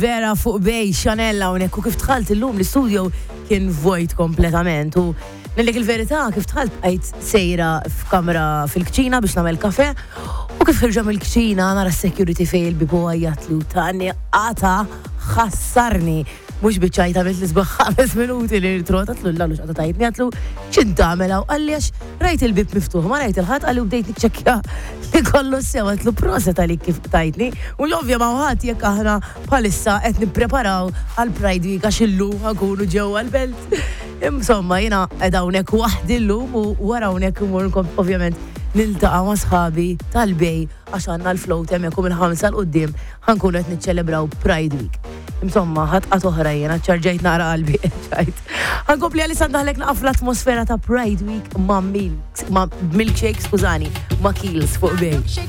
Vera fuq bej Xanella unek u kif tħalt illum l-studio kien vojt kompletament u nellek il-verità kif tħalt għajt sejra f'kamra fil-kċina biex namel kafe u kif ħirġam il-kċina nara security fej il-bibu għajatlu tani għata ħassarni mux biċċajt għamilt l-isbaħ 5 minuti li trotatlu l-għallu xaqta tajtni għatlu ċinta għamela u għalli għax rajt il-bib miftuħ ma rajt il-ħat għalli u bdejt nikċekja li kollu s-sew għatlu proset għalik kif tajtni u l-ovvja maħat jek aħna bħalissa għet nipreparaw għal-Pride Week għax illum għakunu ġew għal-belt. Insomma jina għedawnek waħdi l-lum u warawnek umurkom ovvjament niltaqa ma sħabi tal-bej għax għanna l-float jemmekum il-5 l-qoddim ħankunu għet nitċelebraw Pride Week. Insomma, ħatqat oħra jena, ċarġajt nara qalbi, ċajt. Għankompli għalli sandaħlek naqaf l-atmosfera ta' Pride Week ma' milkshake, skużani, ma' Kiehl's fuq bej.